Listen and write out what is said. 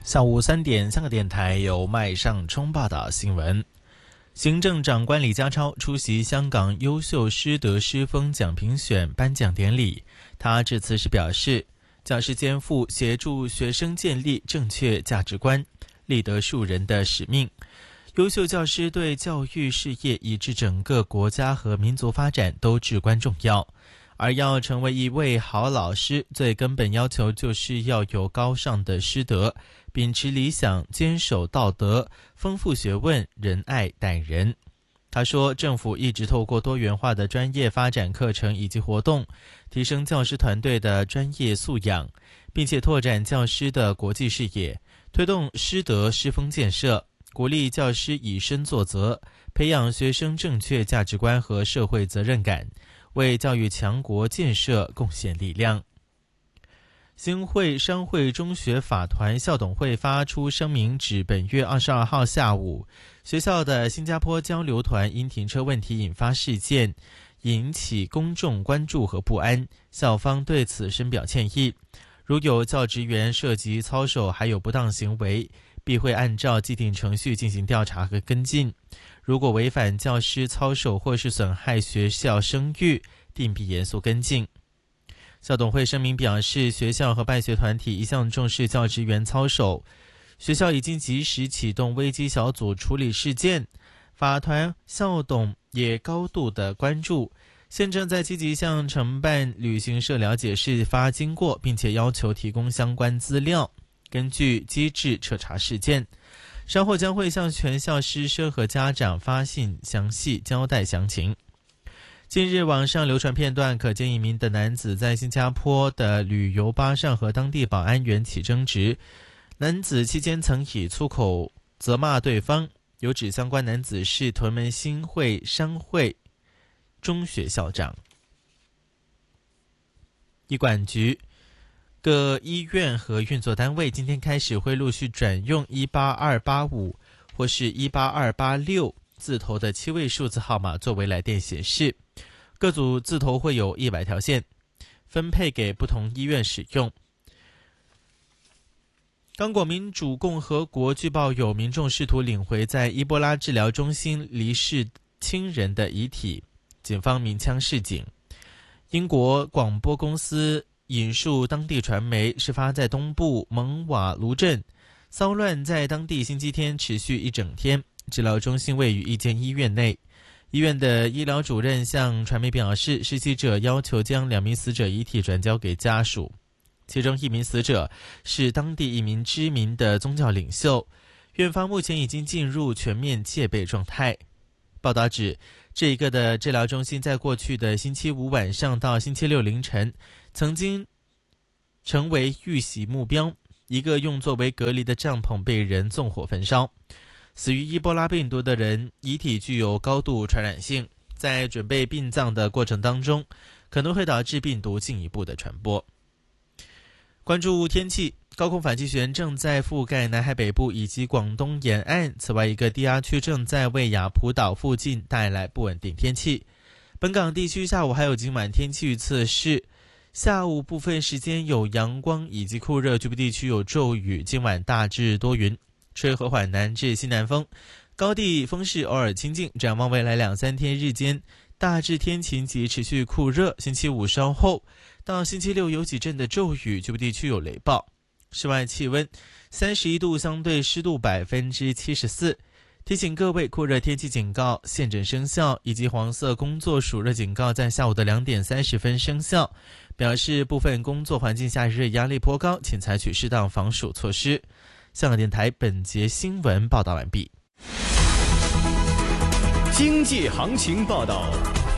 下午3点，香港电台由麦尚冲报道新闻。行政长官李家超出席香港优秀师德师风奖评选颁奖典礼。他致辞时表示，教师肩负协助学生建立正确价值观、立德树人的使命。优秀教师对教育事业以至整个国家和民族发展都至关重要。而要成为一位好老师，最根本要求就是要有高尚的师德，秉持理想，坚守道德，丰富学问，仁爱待人。他说，政府一直透过多元化的专业发展课程以及活动，提升教师团队的专业素养，并且拓展教师的国际视野，推动师德师风建设，鼓励教师以身作则，培养学生正确价值观和社会责任感，为教育强国建设贡献力量。新会商会中学法团校董会发出声明，指本月22号下午，学校的新加坡交流团因停车问题引发事件，引起公众关注和不安，校方对此深表歉意。如有教职员涉及操守还有不当行为，必会按照既定程序进行调查和跟进。如果违反教师操守或是损害学校声誉，定必严肃跟进。校董会声明表示，学校和办学团体一向重视教职员操守，学校已经及时启动危机小组处理事件，法团校董也高度的关注，现正在积极向承办旅行社了解事发经过，并且要求提供相关资料，根据机制彻查事件。稍后将会向全校师生和家长发信详细交代详情。近日网上流传片段，可见一名的男子在新加坡的旅游巴上和当地保安员起争执，男子期间曾以粗口责骂对方，有指相关男子是屯门新会商会中学校长。医管局各医院和运作单位今天开始会陆续转用18285或是18286字头的7位数字号码作为来电显示，各组字头会有100条线，分配给不同医院使用。刚果民主共和国据报有民众试图领回在伊波拉治疗中心离世亲人的遗体，警方鸣枪示警。英国广播公司引述当地传媒，事发在东部蒙瓦卢镇，骚乱在当地星期天持续一整天。治疗中心位于一间医院内，医院的医疗主任向传媒表示，施袭者要求将2名死者遗体转交给家属，其中1名死者是当地一名知名的宗教领袖。院方目前已经进入全面戒备状态。报道指，这一个的治疗中心在过去的星期五晚上到星期六凌晨曾经成为遇袭目标，一个用作为隔离的帐篷被人纵火焚烧。死于伊波拉病毒的人遗体具有高度传染性，在准备殡葬的过程当中，可能会导致病毒进一步的传播。关注天气，高空反气旋正在覆盖南海北部以及广东沿岸，此外一个低压区正在为雅浦岛附近带来不稳定天气。本港地区下午还有今晚天气预测是，下午部分时间有阳光以及酷热，局部地区有骤雨，今晚大致多云，吹和缓南至西南风，高地风势偶尔清劲。展望未来2-3天日间大致天晴及持续酷热，星期五稍后到星期六有几阵的骤雨，局部地区有雷暴。室外气温31度，相对湿度74%。提醒各位，酷热天气警告现正生效，以及黄色工作暑热警告在下午的2点30分生效，表示部分工作环境下热压力颇高，请采取适当防暑措施。香港电台本节新闻报道完毕。 经济行情报道，